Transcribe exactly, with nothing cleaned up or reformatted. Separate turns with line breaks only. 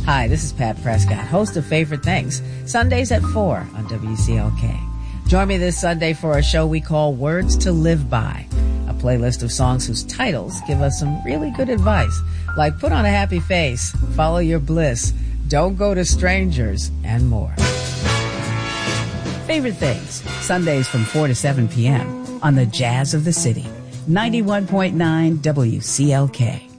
Hi, this is Pat Prescott, host of Favorite Things, Sundays at four on W C L K. Join me this Sunday for a show we call Words to Live By, a playlist of songs whose titles give us some really good advice, like put on a happy face, follow your bliss, don't go to strangers, and more. Favorite Things, Sundays from four to seven p.m. on the Jazz of the City, ninety-one point nine W C L K.